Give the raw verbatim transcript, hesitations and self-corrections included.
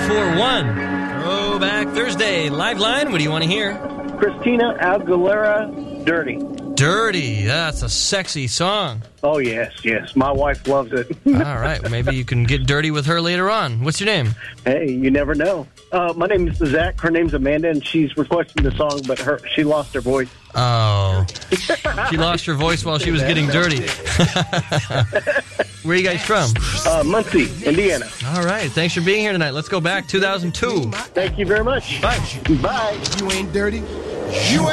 four one. Throwback Thursday. Live line, what do you want to hear? Christina Aguilera, Dirty. Dirty. That's a sexy song. Oh, yes, yes. My wife loves it. All right. Well, maybe you can get dirty with her later on. What's your name? Hey, you never know. Uh, my name is Zach. Her name's Amanda, and she's requesting the song, but her she lost her voice. Oh. She lost her voice while she was getting dirty. Where are you guys from? Uh, Muncie, Indiana. All right. Thanks for being here tonight. Let's go back. two thousand two. Thank you very much. Bye. Bye. You ain't dirty. You